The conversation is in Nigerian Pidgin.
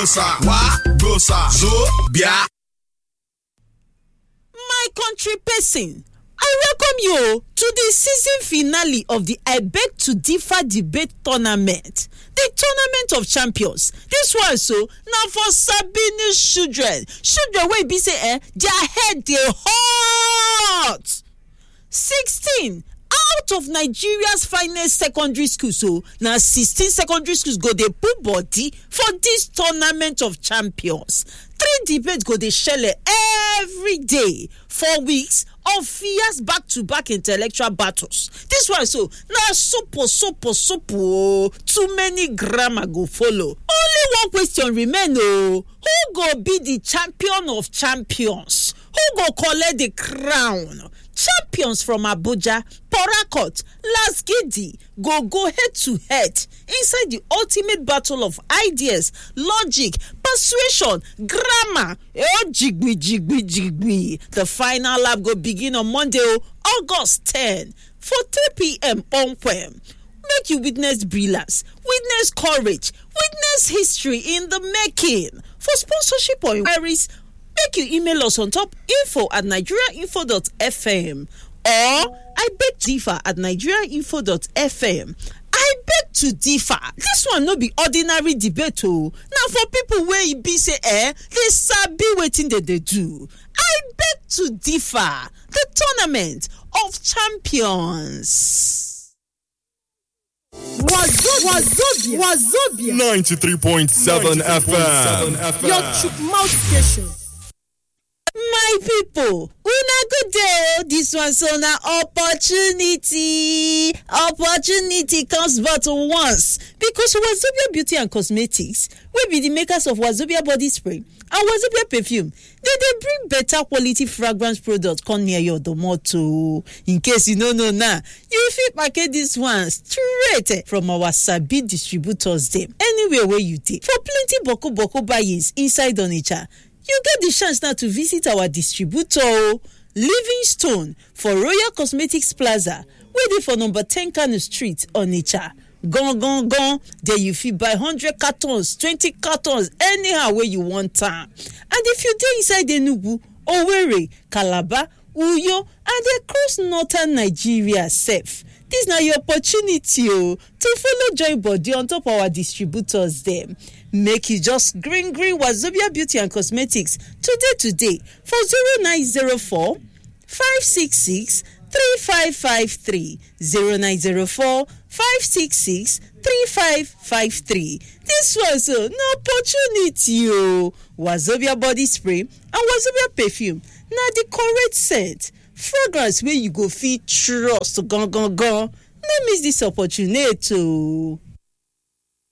Bosa, wa, bosa, zo, bia. My country person, I welcome you to the season finale of the I Beg to Differ debate tournament. The Tournament of Champions. This one so now for Sabini's children. Children wey be say their head dey hot. 16 out of Nigeria's finest secondary schools, so now 16 secondary schools go dey put body for this Tournament of Champions. 3 debates go dey shele every day, 4 weeks of fierce back-to-back intellectual battles. This one so now sopo. Too many grammar go follow. Only one question remain who go be the champion of champions? Who go collect the crown? Champions from Abuja, Port Harcourt, Lasgidi go head to head inside the ultimate battle of ideas, logic, persuasion, grammar. Jigbi. The final lap go begin on Monday, August 10 for 3 p.m. on Pwem. Make you witness brilliance, witness courage, witness history in the making. For sponsorship or inquiries, make you email us on top info@nigeriainfo.fm or I beg differ at nigeriainfo.fm. I beg to differ. This one no be ordinary debate o. Now for people where e be say they sabi wetin they do. I beg to differ. The Tournament of Champions. Wazobia 93.7 FM. Your chook mouth station. My people, una good day. This one so na opportunity comes but once, because Wazobia Beauty and Cosmetics will be the makers of Wazobia body spray and Wazobia perfume. They bring better quality fragrance products come near your domoto. In case you don't know now, you fit market this one straight from our Sabi distributors them anywhere where you take. For plenty boko buy-ins inside Onitsha, you get the chance now to visit our distributor, Livingstone, for Royal Cosmetics Plaza, where they for number 10 Kano Street, Onitsha. Gone. There you fit buy 100 cartons, 20 cartons, anyhow where you want time. And if you dey inside Enugu, Owerri, Calabar, Uyo, and across northern Nigeria safe, this na your opportunity to follow join body on top our distributors them. Make you just green Wazobia Beauty and Cosmetics today for 0904 566 3553 0904 566 3553. This was an opportunity. Wazobia body spray and Wazobia perfume. Now the correct scent, fragrance where you go feel trust. Go. Don't miss this opportunity.